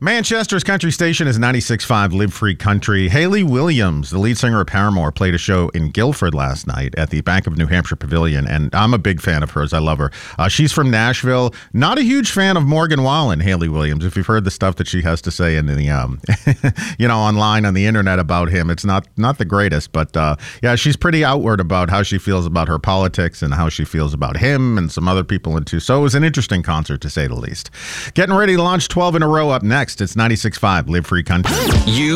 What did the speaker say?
Manchester's country station is 96.5 Live Free Country. Hayley Williams, the lead singer of Paramore, played a show in Guilford last night at the Bank of New Hampshire Pavilion, and I'm a big fan of hers. I love her. She's from Nashville. Not a huge fan of Morgan Wallen, Hayley Williams. If you've heard the stuff that she has to say in the, online on the internet about him, it's not the greatest. But yeah, she's pretty outward about how she feels about her politics and how she feels about him and some other people too. So it was an interesting concert, to say the least. Getting ready to launch 12 in a row up next. It's 96.5 Live Free Country.